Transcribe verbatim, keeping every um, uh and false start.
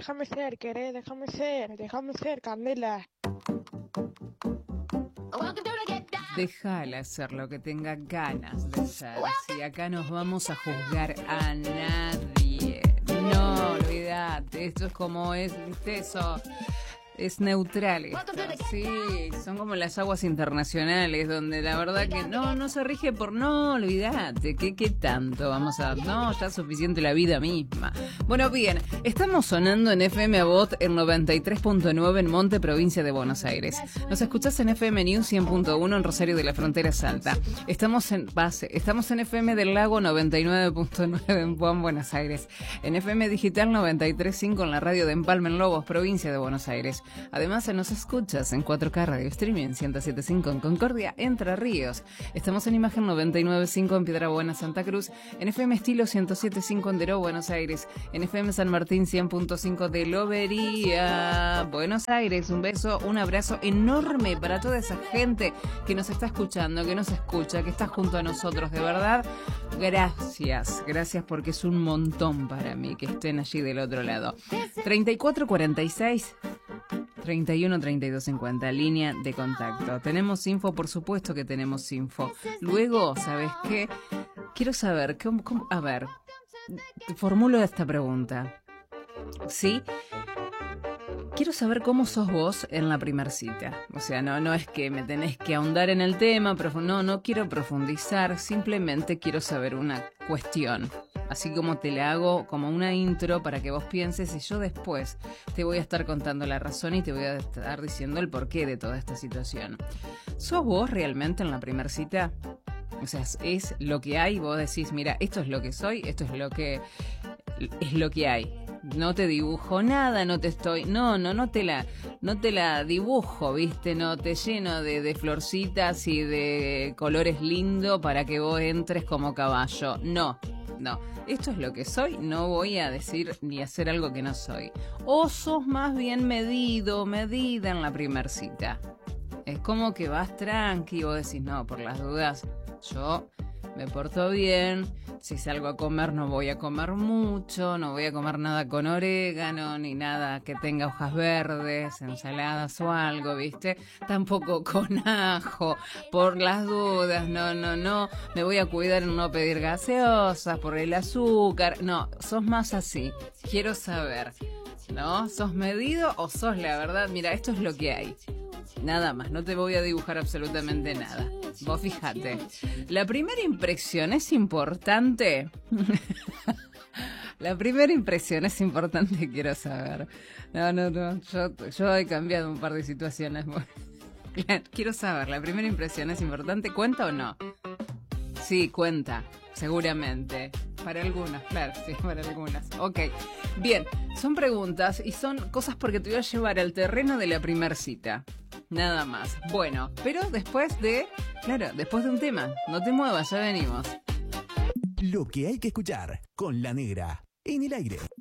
déjame ser, queré, déjame ser, déjame ser, Candela. Déjala hacer lo que tenga ganas de hacer. Si acá nos vamos a juzgar a nadie. No, olvídate, esto es como es, ¿viste? Eso es neutral esto. Sí, son como las aguas internacionales, donde la verdad que no, no se rige por no, olvídate, ¿qué, qué tanto vamos a...? No, está suficiente la vida misma. Bueno, bien, estamos sonando en F M Abot en noventa y tres punto nueve en Monte, provincia de Buenos Aires. Nos escuchás en F M News cien punto uno en Rosario de la Frontera Salta. Estamos en base, estamos en F M del Lago noventa y nueve punto nueve en Puan, Buenos Aires. En F M Digital noventa y tres punto cinco en la radio de Empalme en Lobos, provincia de Buenos Aires. Además, nos escuchas en cuatro K Radio Streaming ciento siete punto cinco en Concordia, Entre Ríos. Estamos en Imagen noventa y nueve punto cinco en Piedrabuena, Santa Cruz. En F M Estilo ciento siete punto cinco en Deró, Buenos Aires. En F M San Martín cien punto cinco de Lobería, Buenos Aires. Un beso, un abrazo enorme para toda esa gente que nos está escuchando, que nos escucha, que está junto a nosotros. De verdad, gracias. Gracias porque es un montón para mí que estén allí del otro lado. treinta y cuatro cuarenta y seis treinta y uno treinta y dos cincuenta, línea de contacto. ¿Tenemos info? Por supuesto que tenemos info. Luego, ¿sabes qué? Quiero saber, ¿cómo, cómo? A ver, te formulo esta pregunta. ¿Sí? Quiero saber cómo sos vos en la primer cita. O sea, no, no es que me tenés que ahondar en el tema, profu- no, no quiero profundizar, simplemente quiero saber una cuestión. Así como te la hago como una intro para que vos pienses y yo después te voy a estar contando la razón y te voy a estar diciendo el porqué de toda esta situación. ¿Sos vos realmente en la primer cita? O sea, es lo que hay, vos decís, mira, esto es lo que soy, esto es lo que es lo que hay. No te dibujo nada, no te estoy, no, no, no te la, no te la dibujo, viste, no te lleno de, de florcitas y de colores lindos para que vos entres como caballo. No, no, esto es lo que soy, no voy a decir ni hacer algo que no soy. O sos más bien medido, medida en la primer cita. Es como que vas tranqui, vos decís, no, por las dudas, yo me porto bien, si salgo a comer no voy a comer mucho, no voy a comer nada con orégano, ni nada que tenga hojas verdes, ensaladas o algo, ¿viste? Tampoco con ajo, por las dudas, no, no, no, me voy a cuidar en no pedir gaseosas por el azúcar, no, sos más así, quiero saber, ¿no? ¿Sos medido o sos la verdad? Mira, esto es lo que hay. Nada más, no te voy a dibujar absolutamente nada. Vos fíjate. La primera impresión es importante. La primera impresión es importante, quiero saber. No, no, no. Yo, yo he cambiado un par de situaciones. Quiero saber, ¿la primera impresión es importante? ¿Cuenta o no? Sí, cuenta, seguramente. Para algunas, claro, sí, para algunas. Ok, bien, son preguntas y son cosas porque te voy a llevar al terreno de la primer cita. Nada más. Bueno, pero después de, claro, después de un tema. No te muevas, ya venimos. Lo que hay que escuchar con La Negra en el aire.